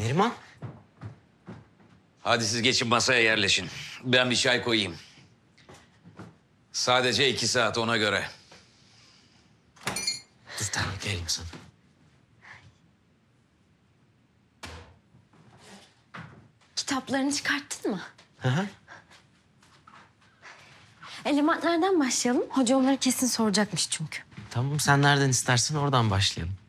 Neriman. Hadi siz geçin masaya yerleşin. Ben bir çay koyayım. Sadece 2 saat ona göre. Dur tamam geleyim sana. Kitaplarını çıkarttın mı? Hı hı. Elementlerden başlayalım. Hoca onları kesin soracakmış çünkü. Tamam sen nereden istersen oradan başlayalım.